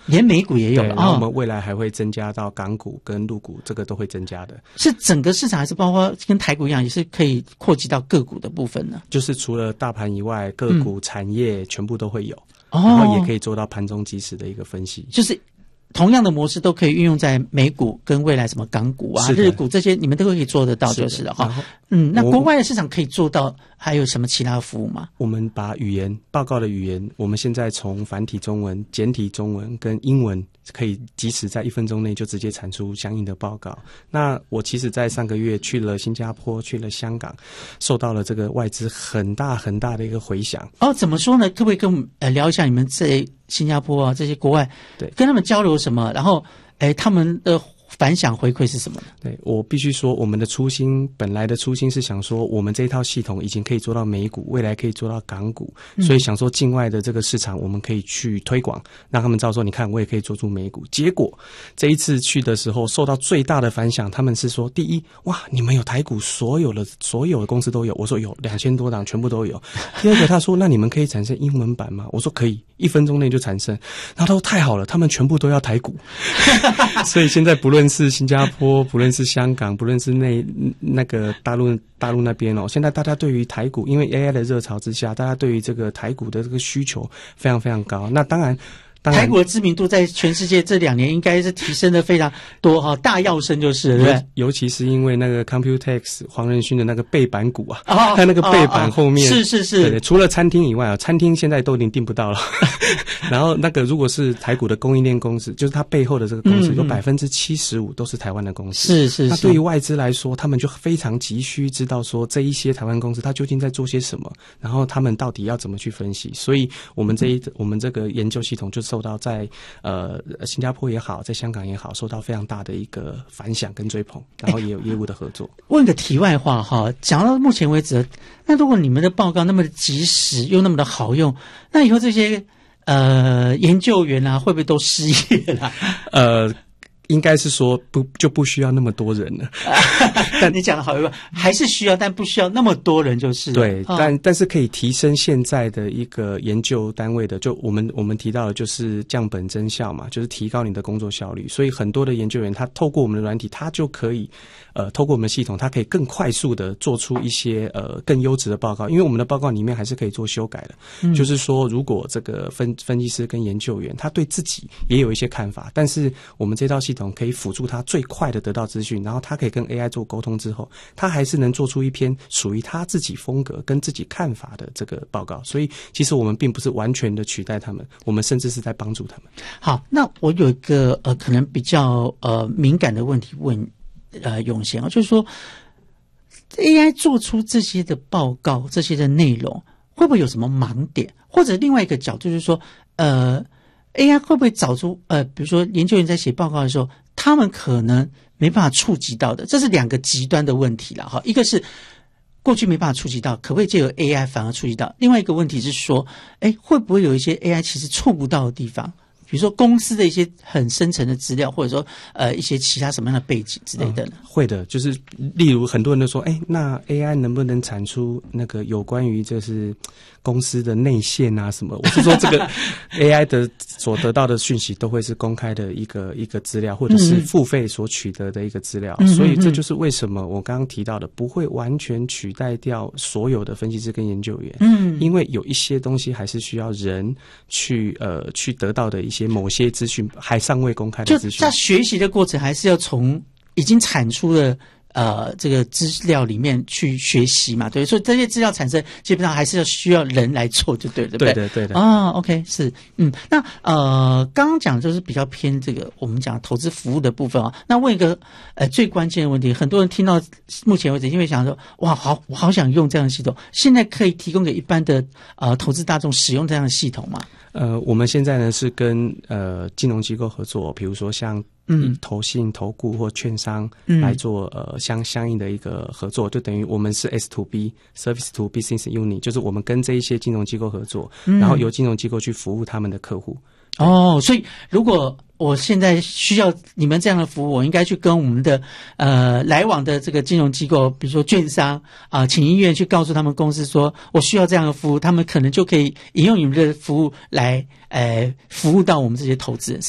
连美股也有了。 然后我们未来还会增加到港股跟陆股，这个都会增加的。 是整个市场还是包括跟台股一样，也是可以扩及到个股的部分呢？ 就是除了大盘以外，个股、产业全部都会有，然后也可以做到盘中即时的一个分析。 就是同样的模式都可以运用在美股跟未来什么港股啊、日股这些，你们都可以做得到，就是了哈。那国外的市场可以做到，还有什么其他的服务吗？ 我们把报告的语言，我们现在从繁体中文、简体中文跟英文，可以即时在1分钟内就直接产出相应的报告。那我其实在上个月去了新加坡，去了香港，受到了这个外资很大很大的一个回响。 怎么说呢？可不可以跟我们聊一下你们在新加坡啊这些国外，对，跟他们交流什么？然后他们的反响回馈是什么呢？ 对，我必须说，我们的本来的初心是想说，我们这一套系统已经可以做到美股，未来可以做到港股，所以想说境外的这个市场我们可以去推广，让他们知道说，你看我也可以做出美股。结果这一次去的时候，受到最大的反响，他们是说，第一，哇，你们有台股所有的公司都有，我说有2000多档全部都有。第二个，他说，那你们可以产生英文版吗？我说可以，1分钟内就产生。然后他说太好了，他们全部都要台股，所以现在不论是新加坡，不论是香港，不论是那个大陆那边现在大家对于台股，因为 AI 的热潮之下，大家对于这个台股的这个需求非常非常高。那当然台股的知名度在全世界这2年应该是提升的非常多哈，大跃升就是，对不对？ 尤其是因为那个 Computex 黄仁勋的那个背板股啊，他那个背板后面是，对，除了餐厅以外餐厅现在都已经订不到了。然后那个如果是台股的供应链公司，就是它背后的这个公司有75%都是台湾的公司，是。那对于外资来说，他们就非常急需知道说这一些台湾公司它究竟在做些什么，然后他们到底要怎么去分析。所以我们这个研究系统就受到在新加坡也好，在香港也好，受到非常大的一个反响跟追捧，然后也有业务的合作。 问个题外话哈，讲到目前为止，那如果你们的报告那么的及时又那么的好用，那以后这些研究员啊，会不会都失业了？ 应该是说不需要那么多人了。 但你讲的好，还是需要，但不需要那么多人就是了。 对，但是可以提升现在的一个研究单位的，就我们提到的就是降本增效嘛，就是提高你的工作效率。所以很多的研究员他透过我们的软体，他就可以透过我们的系统，他可以更快速的做出一些更优质的报告。因为我们的报告里面还是可以做修改的。就是说如果这个分析师跟研究员他对自己也有一些看法，但是我们这套系统可以辅助他最快的得到资讯，然后他可以跟 AI 做沟通之后，他还是能做出一篇属于他自己风格跟自己看法的这个报告。所以其实我们并不是完全的取代他们，我们甚至是在帮助他们。 好，那我有一个可能比较敏感的问题问永贤就是说 AI 做出这些的报告，这些的内容会不会有什么盲点？或者另外一个角度就是说AI 会不会找出比如说研究员在写报告的时候，他们可能没办法触及到的，这是2个极端的问题啦哈。一个是过去没办法触及到，可不可以借由 AI 反而触及到？另外一个问题是说，会不会有一些 AI 其实触不到的地方？比如说公司的一些很深层的资料，或者说一些其他什么样的背景之类的呢？ 会的，就是例如很多人都说，那 AI 能不能产出那个有关于就是公司的内线啊什么？我是说这个 AI 的所得到的讯息都会是公开的一个资料，或者是付费所取得的一个资料。所以这就是为什么我刚刚提到的不会完全取代掉所有的分析师跟研究员。因为有一些东西还是需要人去得到的一些某些资讯还尚未公开的资讯。 就在学习的过程还是要从已经产出的这个资料里面去学习嘛，对，所以这些资料产生基本上还是要需要人来做，就对了，对不对？ 对的。 OK， 是，那刚刚讲就是比较偏这个我们讲投资服务的部分啊。那问一个最关键的问题，很多人听到目前为止，因为想说哇，我好想用这样的系统，现在可以提供给一般的投资大众使用这样的系统吗？ 我们现在呢是跟金融机构合作，比如说像投信、投顾或券商来做相应的一个合作，就等于我们是 S2B Service to Business Unit， 就是我们跟这一些金融机构合作，然后由金融机构去服务他们的客户。 所以如果我现在需要你们这样的服务，我应该去跟我们的来往的这个金融机构，比如说券商请医院去告诉他们公司说我需要这样的服务，他们可能就可以引用你们的服务来服务到我们这些投资人。